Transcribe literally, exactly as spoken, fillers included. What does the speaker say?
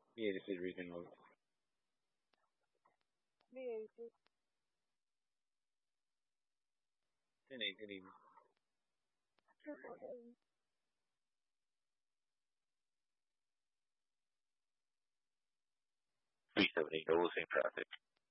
Yeah, this is reasonable. Good evening, good evening. three seventy, no same traffic.